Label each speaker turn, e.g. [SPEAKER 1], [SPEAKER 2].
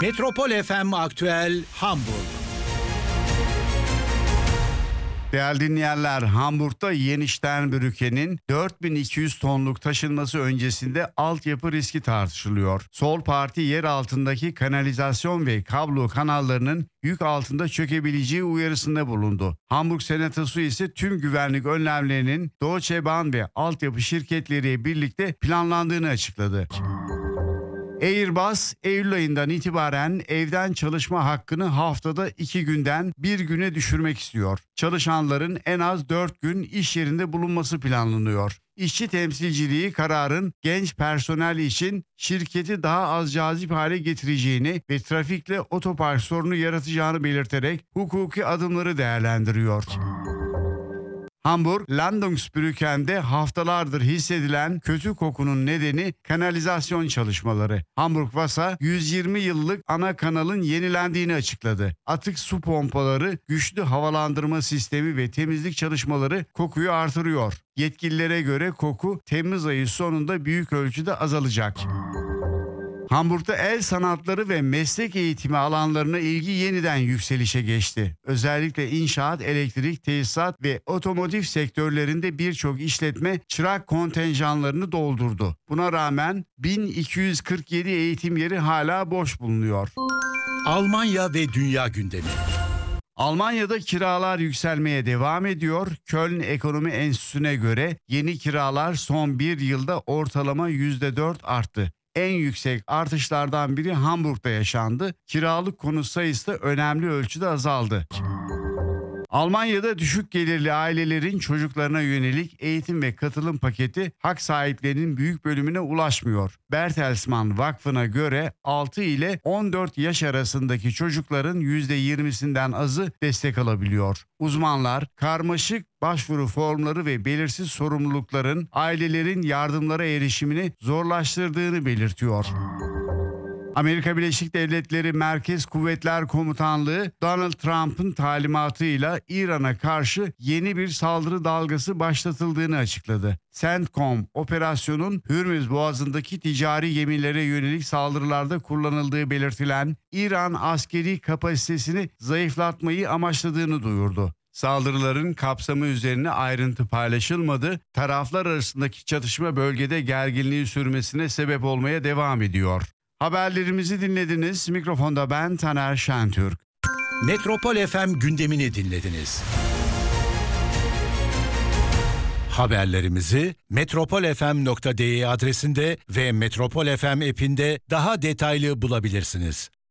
[SPEAKER 1] Metropol FM Aktüel Hamburg.
[SPEAKER 2] Değerli dinleyenler, Hamburg'da Yeni Sternbrücke'nin 4200 tonluk taşınması öncesinde altyapı riski tartışılıyor. Sol Parti yer altındaki kanalizasyon ve kablo kanallarının yük altında çökebileceği uyarısında bulundu. Hamburg Senatosu ise tüm güvenlik önlemlerinin Deutsche Bahn ve altyapı şirketleriyle birlikte planlandığını açıkladı. Airbus, Eylül ayından itibaren evden çalışma hakkını haftada 2 günden 1 güne düşürmek istiyor. Çalışanların en az 4 gün iş yerinde bulunması planlanıyor. İşçi temsilciliği kararın genç personel için şirketi daha az cazip hale getireceğini ve trafikle otopark sorunu yaratacağını belirterek hukuki adımları değerlendiriyor. Hamburg, Landungsbrücken'de haftalardır hissedilen kötü kokunun nedeni kanalizasyon çalışmaları. Hamburg Wasser 120 yıllık ana kanalın yenilendiğini açıkladı. Atık su pompaları, güçlü havalandırma sistemi ve temizlik çalışmaları kokuyu artırıyor. Yetkililere göre koku Temmuz ayı sonunda büyük ölçüde azalacak. Hamburg'da el sanatları ve meslek eğitimi alanlarına ilgi yeniden yükselişe geçti. Özellikle inşaat, elektrik, tesisat ve otomotiv sektörlerinde birçok işletme çırak kontenjanlarını doldurdu. Buna rağmen 1247 eğitim yeri hala boş bulunuyor.
[SPEAKER 1] Almanya ve dünya gündemi.
[SPEAKER 2] Almanya'da kiralar yükselmeye devam ediyor. Köln Ekonomi Enstitüsü'ne göre yeni kiralar son bir yılda ortalama %4 arttı. En yüksek artışlardan biri Hamburg'da yaşandı. Kiralık konut sayısı da önemli ölçüde azaldı. Almanya'da düşük gelirli ailelerin çocuklarına yönelik eğitim ve katılım paketi hak sahiplerinin büyük bölümüne ulaşmıyor. Bertelsmann Vakfı'na göre 6 ile 14 yaş arasındaki çocukların %20'sinden azı destek alabiliyor. Uzmanlar karmaşık başvuru formları ve belirsiz sorumlulukların ailelerin yardımlara erişimini zorlaştırdığını belirtiyor. Amerika Birleşik Devletleri Merkez Kuvvetler Komutanlığı Donald Trump'ın talimatıyla İran'a karşı yeni bir saldırı dalgası başlatıldığını açıkladı. CENTCOM operasyonun Hürmüz Boğazı'ndaki ticari gemilere yönelik saldırılarda kullanıldığı belirtilen İran askeri kapasitesini zayıflatmayı amaçladığını duyurdu. Saldırıların kapsamı üzerine ayrıntı paylaşılmadı. Taraflar arasındaki çatışma bölgede gerginliği sürmesine sebep olmaya devam ediyor. Haberlerimizi dinlediniz. Mikrofonda ben Taner Şentürk.
[SPEAKER 1] Metropol FM gündemini dinlediniz. Haberlerimizi metropolfm.de adresinde ve Metropol FM app'inde daha detaylı bulabilirsiniz.